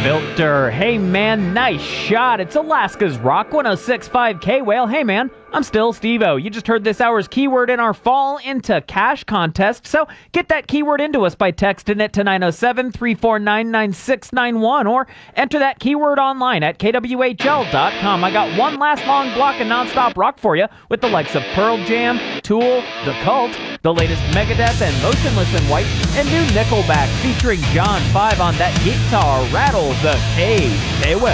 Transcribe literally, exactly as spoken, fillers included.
Filter. Hey man, nice shot. It's Alaska's Rock one oh six point five K-Whale. Hey man, I'm still Steve-O. You just heard this hour's keyword in our Fall into Cash contest, so get that keyword into us by texting it to nine oh seven, three four nine, nine six nine one or enter that keyword online at K W H L dot com. I got one last long block of nonstop rock for you with the likes of Pearl Jam, Tool, The Cult, the latest Megadeth and Motionless in White, and new Nickelback featuring John five on that guitar rattle the cage. They will.